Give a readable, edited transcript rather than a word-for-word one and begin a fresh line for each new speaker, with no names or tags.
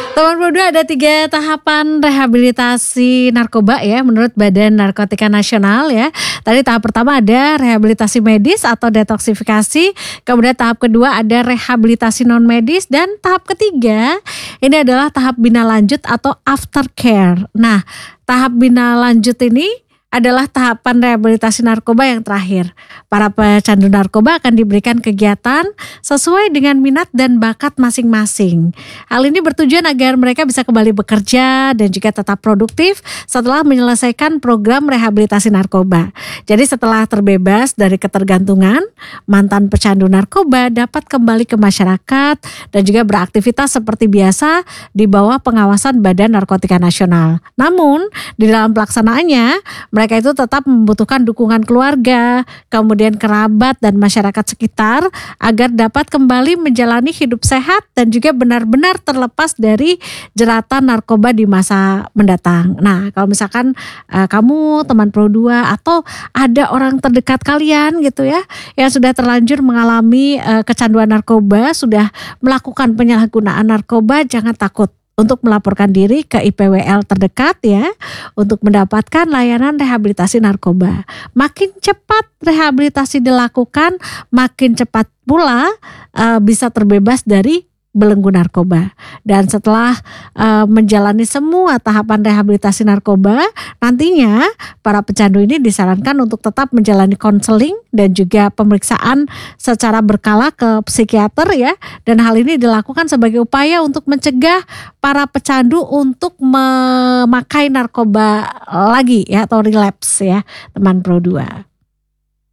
Teman Pro 2 ada 3 tahapan rehabilitasi narkoba ya menurut Badan Narkotika Nasional ya. Tadi tahap pertama ada rehabilitasi medis atau detoksifikasi, kemudian tahap kedua ada rehabilitasi non medis dan tahap ketiga ini adalah tahap bina lanjut atau aftercare. Nah, tahap bina lanjut ini adalah tahapan rehabilitasi narkoba yang terakhir. Para pecandu narkoba akan diberikan kegiatan sesuai dengan minat dan bakat masing-masing. Hal ini bertujuan agar mereka bisa kembali bekerja dan juga tetap produktif setelah menyelesaikan program rehabilitasi narkoba. Jadi setelah terbebas dari ketergantungan, mantan pecandu narkoba dapat kembali ke masyarakat dan juga beraktivitas seperti biasa di bawah pengawasan Badan Narkotika Nasional. Namun di dalam pelaksanaannya mereka itu tetap membutuhkan dukungan keluarga, kemudian kerabat dan masyarakat sekitar agar dapat kembali menjalani hidup sehat dan juga benar-benar terlepas dari jeratan narkoba di masa mendatang. Nah, kalau misalkan kamu teman Pro 2 atau ada orang terdekat kalian gitu ya yang sudah terlanjur mengalami kecanduan narkoba, sudah melakukan penyalahgunaan narkoba, jangan takut untuk melaporkan diri ke IPWL terdekat ya untuk mendapatkan layanan rehabilitasi narkoba. Makin cepat rehabilitasi dilakukan, makin cepat pula bisa terbebas dari belenggu narkoba. Dan setelah menjalani semua tahapan rehabilitasi narkoba, nantinya para pecandu ini disarankan untuk tetap menjalani konseling dan juga pemeriksaan secara berkala ke psikiater ya. Dan hal ini dilakukan sebagai upaya untuk mencegah para pecandu untuk memakai narkoba lagi ya atau relapse ya, teman Pro 2.